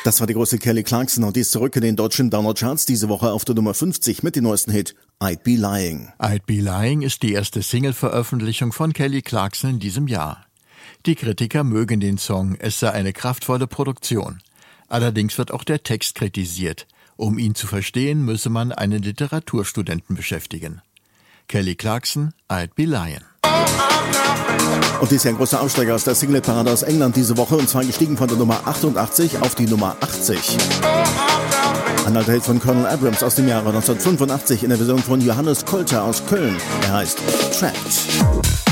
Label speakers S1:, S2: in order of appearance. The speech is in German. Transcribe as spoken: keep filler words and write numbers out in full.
S1: Das war die große Kelly Clarkson und die ist zurück in den deutschen Download-Charts, diese Woche auf der Nummer fünfzig mit dem neuesten Hit I'd Be Lying.
S2: I'd Be Lying ist die erste Single-Veröffentlichung von Kelly Clarkson in diesem Jahr. Die Kritiker mögen den Song, es sei eine kraftvolle Produktion. Allerdings wird auch der Text kritisiert. Um ihn zu verstehen, müsse man einen Literaturstudenten beschäftigen. Kelly Clarkson, I'd Be Lying.
S1: Und dies ist ja ein großer Aufsteiger aus der Single-Parade aus England diese Woche, und zwar gestiegen von der Nummer achtundachtzig auf die Nummer achtzig. Ein alter Hit von Colonel Abrams aus dem Jahre neunzehnhundertfünfundachtzig in der Version von Johannes Kolter aus Köln. Er heißt Trapped.